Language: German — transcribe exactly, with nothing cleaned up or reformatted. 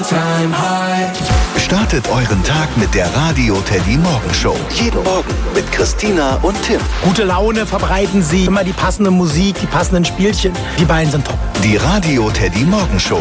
time high. Startet euren Tag mit der Radio Teddy Morgen Show. Jeden Morgen mit Christina und Tim. Gute Laune verbreiten sie, immer die passende Musik, die passenden Spielchen. Die beiden sind top. Die Radio Teddy Morgen Show.